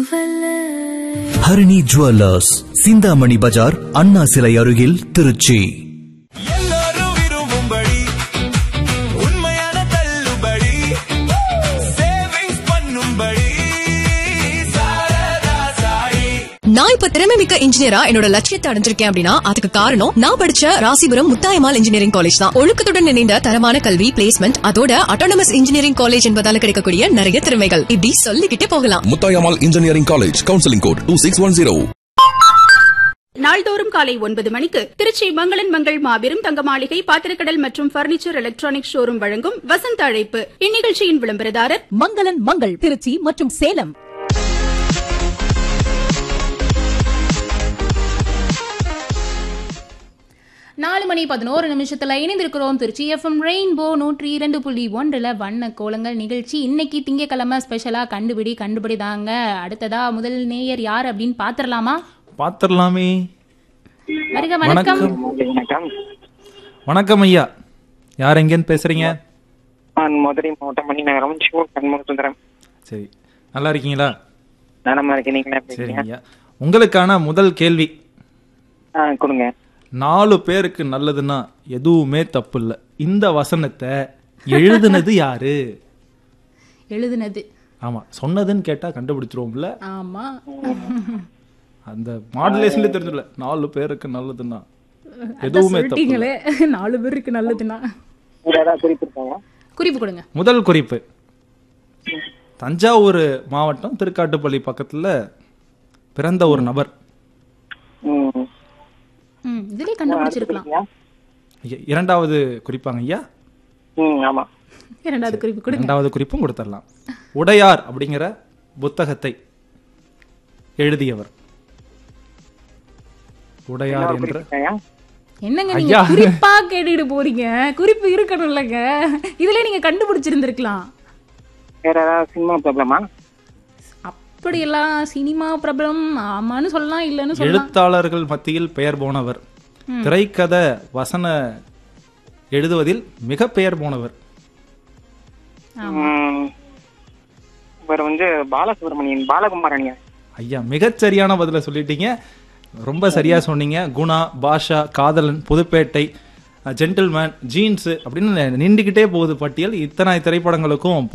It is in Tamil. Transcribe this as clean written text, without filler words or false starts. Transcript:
ஹரிணி ஜுவல்லர்ஸ், சிந்தாமணி பஜார், அண்ணா சிலை அருகில், திருச்சி. நான் இப்ப திறமை மிக்க இன்ஜினியரா என்னோட லட்சியத்தை அடைஞ்சிருக்கேன் அப்படின்னா அதுக்கு காரணம் நான் படிச்ச ராசிபுரம் முத்தாயம்மாள் இன்ஜினியரிங் காலேஜ் தான். ஒழுக்கத்துடன் இணைந்த தரமான கல்வி, பிளேஸ்மெண்ட், அதோட அட்டானமஸ் இன்ஜினியரிங் காலேஜ் என்பதால கிடைக்கக்கூடிய நிறைய திறமைகள் இப்படி சொல்லிக்கிட்டே போகலாம். Muthayammal engineering college, counselling code 2610. நாள்தோறும் காலை 9 மணிக்கு திருச்சி மங்களன் மங்கள் மாபெரும் தங்க மாளிகை, பாத்திரக்கடல் மற்றும் பர்னிச்சர் எலக்ட்ரானிக் ஷோரூம் வழங்கும் வசந்த அழைப்பு. இந்நிகழ்ச்சியின் விளம்பரதாரர் மங்களன் மங்கள், திருச்சி மற்றும் சேலம். நாலு மணி 11 இணைந்திருக்கிறோம் திருச்சி எஃப்எம் ரெயின்போ 102.1 வண்ண கோலங்கள் நிகழ்ச்சி. இன்னைக்கு திங்கக்கிழமை ஸ்பெஷலா கண்டுபிடி தாங்க. அடுத்ததா முதல் நேயர் யார் அப்படின்னு பாத்திரலாமே. வருக, வணக்கம். வணக்கம் ஐயா, யார் எங்கன்னு பேசுறீங்க? மதுரை மாவட்டம் மணிநகரம் சண்முகசுந்தரம். சரி, நல்லா இருக்கீங்களா? நலமா இருக்கேன், நீங்க சரி ஐயா, உங்களுக்கான முதல் கேள்வி கொடுங்க. 4 பேருக்கு நல்லதுன்னா எதுவுமே தப்பு இல்ல. இந்த வசனத்தை எழுதுனது யாரு? எழுதுனது ஆமா, சொன்னதுன்னு கேட்டா கண்டுபிடிச்சிருவோம்ல. ஆமா, அந்த மாடுலேஷன்ல தெரிஞ்சல. 4 பேருக்கு நல்லதுன்னா எதுவுமே தப்பு இல்ல. 4 பேருக்கு நல்லதுன்னா குறிப்பு கொடுங்க. முதல் குறிப்பு, தஞ்சாவூர் மாவட்டம் திருக்காட்டுப்பள்ளி பக்கத்துல பிறந்த ஒரு நபர். இதுலயே கண்டுபிடிச்சிருக்கலாம். இரண்டாவது குறிப்பாங்க ஐயா. ஆமா, இரண்டாவது குறிப்பு கொடுங்க. இரண்டாவது குறிப்பும் கொடுத்துடலாம். உடையார் அப்படிங்கிற புத்தகத்தை எழுதியவர். உடையார் என்ற என்னங்க நீங்க குறிப்பா கேட்டுட்டு போறீங்க? குறிப்பு இருக்கணும் இல்லங்க, இதுல நீங்க கண்டுபிடிச்சிருந்திருக்கலாம். வேற ஏதாவது சினிமா ப்ராப்ளமா? அப்படியெல்லாம் சினிமா பிரபலம் ஆமான்னு சொல்லலாம், இல்லன்னு சொல்லலாம். எழுத்தாளர்கள் மத்தியில் பெயர் போனவர். திரைக்கதை வசன எழுதுவதில் மிக பெயர் போனவர். இவர் வந்து பாலசுப்ரமணியன், பாலகுமாரணியா? ஐயா, மிகச்சரியான பதில சொல்லிட்டீங்க, ரொம்ப சரியா சொன்னீங்க. குணா, பாஷா, காதலன், புதுப்பேட்டை, ஜென்டில்மேன், ஜீன்ஸ் அப்படின்னு நின்றுகிட்டே போகுது பட்டியல். இத்தனை திரைப்படங்களுக்கும்